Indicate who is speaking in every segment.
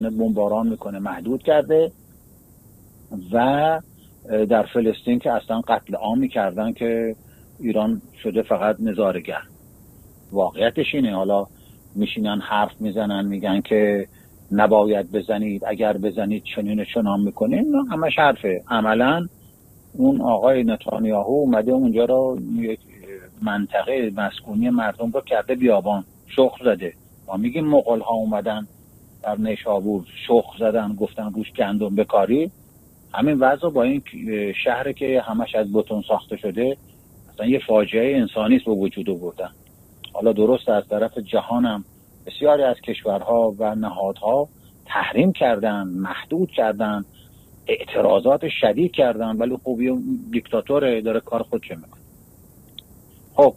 Speaker 1: بمباران میکنه محدود کرده و در فلسطین که اصلا قتل عام میکردن که ایران شده فقط نظاره‌گر. واقعیتش اینه. حالا میشینن حرف میزنن میگن که نباید بزنید، اگر بزنید چنین و چنان میکنیم، همش حرفه. عملا اون آقای نتانیاهو اومده اونجا رو یک منطقه مسکونی مردم رو کرده بیابان، شخم زده. ما میگیم مغول ها اومدن در نیشابور شخم زدن، گفتن روش گندم بکاری. همین وضع با این شهر که همش از بتون ساخته شده اصلا یه فاجعه انسانی است به وجود آوردن. حالا درست از طرف جهانم بسیاری از کشورها و نهادها تحریم کردن، محدود کردن، اعتراضات شدید کردن، ولی خوبی دیکتاتور داره کار خودش میکنه. خب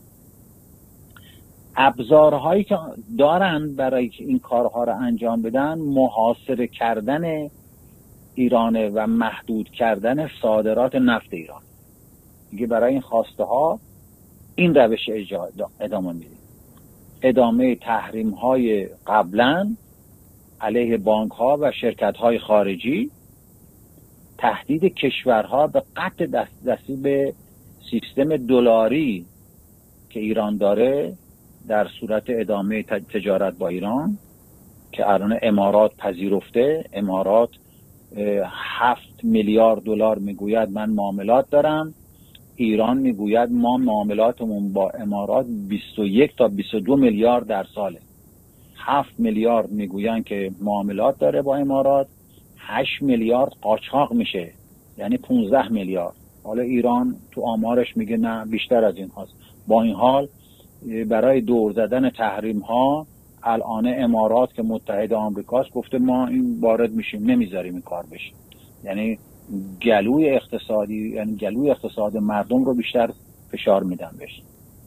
Speaker 1: ابزارهایی که دارن برای این کارها رو انجام بدن محاصره کردن ایرانه و محدود کردن صادرات نفت ایران. دیگه برای این خواسته ها این روش ادامه میدیم. ادامه تحریم های قبلا علیه بانک ها و شرکت های خارجی، تهدید کشورها به قطع دستی به سیستم دلاری که ایران داره در صورت ادامه تجارت با ایران که الان امارات پذیرفته. امارات 7 میلیارد دلار میگوید من معاملات دارم، ایران میگوید ما معاملاتمون با امارات 21 تا 22 میلیارد در ساله. 7 میلیارد میگوین که معاملات داره با امارات، 8 میلیارد قاچاق میشه، یعنی 15 میلیارد. حالا ایران تو آمارش میگه نه بیشتر از این هاست. با این حال برای دور زدن تحریم ها الان امارات که متحد آمریکاست گفته ما این وارد میشیم، نمیذاریم این کار بشه. یعنی گلوی اقتصاد مردم رو بیشتر فشار میدن بشه.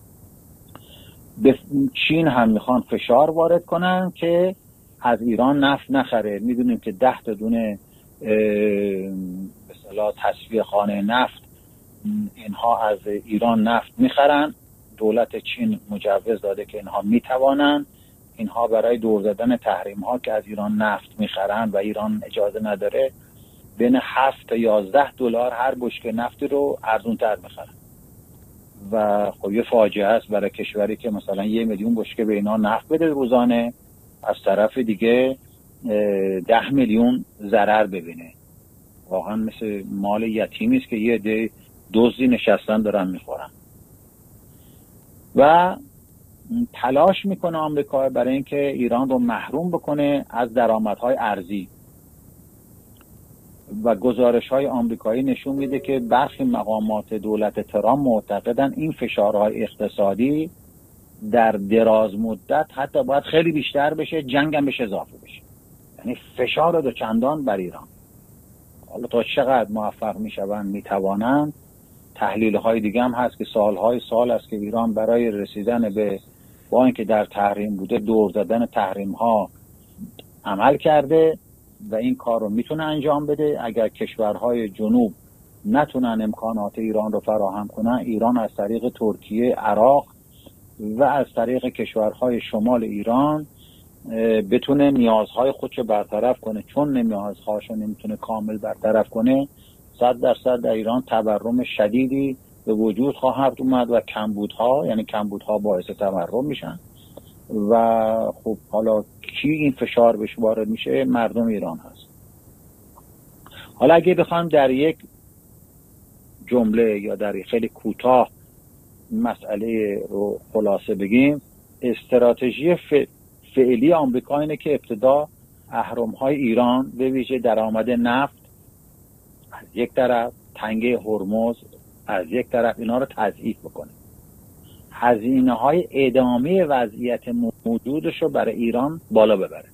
Speaker 1: به چین هم میخوان فشار وارد کنن که از ایران نفت نخره. میدونیم که 10 تا دونه به اصطلاح تصفیه خانه نفت اینها از ایران نفت میخرن. دولت چین مجوز داده که اینها میتوانن، اینها برای دور زدن تحریم ها که از ایران نفت میخرن و ایران اجازه نداره، بین 7 تا 11 دلار هر بشکه نفتی رو ارزونتر میخرن و خب یه فاجعه است برای کشوری که مثلا 1 میلیون بشکه به اینا نفت بده روزانه، از طرف دیگه 10 میلیون ضرر ببینه. واقعا مثل مال یتیمی است که یه عده دزدی نشستن دارن میخورن. و تلاش میکنه آمریکا برای اینکه ایران رو محروم بکنه از درآمدهای ارزی. و گزارش‌های آمریکایی نشون میده که برخی مقامات دولت ترامپ معتقدن این فشارهای اقتصادی در دراز مدت حتی باید خیلی بیشتر بشه، جنگ هم بشه اضافه بشه. یعنی فشار دوچندان بر ایران. حالا تا چقدر موفق میشوند میتوانند، تحلیل‌های دیگه هم هست که سال است که ایران برای رسیدن به با اینکه در تحریم بوده دور زدن تحریم‌ها عمل کرده و این کار رو میتونه انجام بده. اگر کشورهای جنوب نتونن امکانات ایران رو فراهم کنن، ایران از طریق ترکیه، عراق و از طریق کشورهای شمال ایران بتونه نیازهای خودشو برطرف کنه. چون نیازهاشو نمیتونه کامل برطرف کنه، 100% در ایران تورم شدیدی به وجود خواهد اومد و کمبودها باعث تورم میشن. و خب حالا کی این فشار بهش وارد میشه؟ مردم ایران هست. حالا اگه بخوایم در یک جمله یا در خیلی کوتاه مسئله رو خلاصه بگیم، استراتژی فعلی آمریکا اینه که ابتدا اهرم‌های ایران به ویژه درآمد نفت از یک طرف، تنگه هرمز از یک طرف، اینا رو تضعیف بکنه. هزینه‌های ادامه وضعیت موجودش رو برای ایران بالا ببره.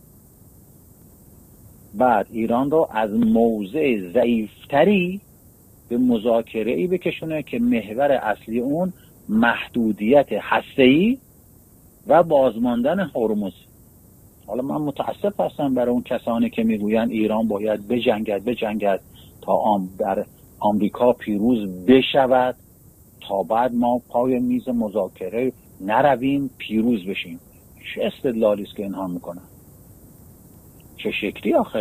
Speaker 1: بعد ایران رو از موضع ضعیفتری به مذاکره‌ای بکشونه که محور اصلی اون محدودیت هسته‌ای و بازماندن هرمز. حالا من متاسف هستم برای اون کسانی که میگویند ایران باید بجنگد تا در آمریکا پیروز بشود تا بعد ما پای میز مذاکره نرویم پیروز بشیم. چه استدلالی است که اینها میکنن؟ چه شکلی آخه